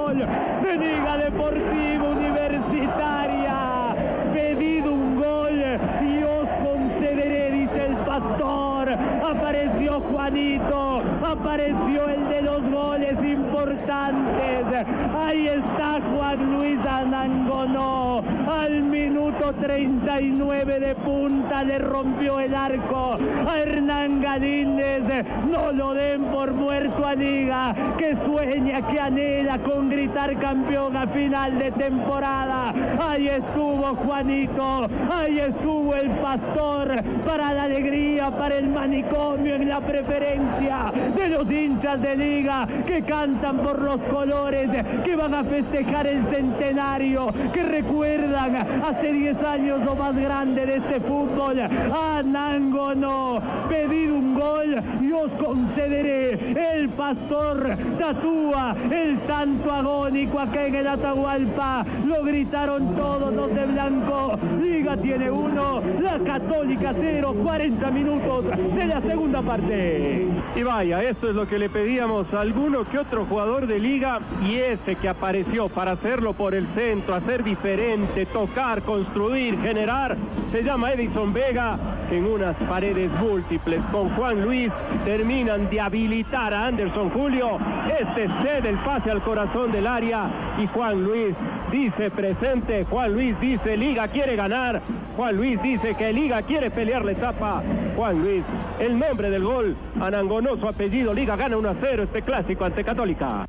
gol de Liga Deportiva Universitaria. Pedido un gol y os concederé, dice el pastor. Apareció Juanito, apareció el de los goles importantes. Ahí está Juan Luis Anangonó. Al minuto 39 de punta le rompió el arco a Hernán Galíndez. No lo den por muerto a Liga, que sueña, que anhela con gritar campeón a final de temporada. Ahí estuvo Juanito, ahí estuvo el pastor para la alegría, para el manicomio en la preferencia de los hinchas de Liga que cantan por los colores, que van a festejar el centenario, que recuerdan hace 10 años lo más grande de este fútbol. Anangonó, pedid un gol y os concederé. El pastor tatúa el santo agónico acá en el Atahualpa. Lo gritaron todos los de blanco. Liga tiene 1, la Católica 0, 40 minutos de la segunda parte. Y vaya, esto es lo que le pedíamos a alguno que otro jugador de Liga, y ese que apareció para hacerlo por el centro, hacer diferente, tocar, construir, generar, se llama Edison Vega. En unas paredes múltiples con Juan Luis terminan de habilitar a Anderson Julio. Este cede el pase al corazón del área y Juan Luis dice presente. Juan Luis dice Liga quiere ganar. Juan Luis dice que Liga quiere pelear la etapa. Juan Luis, el nombre del gol, Anangonó su apellido. Liga gana 1-0 este clásico ante Católica.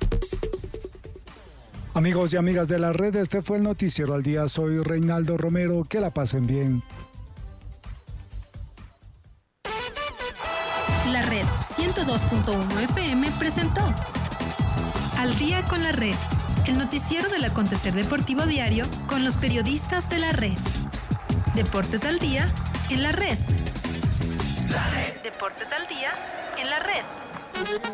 Amigos y amigas de la red, este fue el Noticiero al Día. Soy Reinaldo Romero, que la pasen bien. La Red 102.1 FM presentó Al Día con la Red, el noticiero del acontecer deportivo diario con los periodistas de la red. Deportes al día en la red. Deportes al día en la red.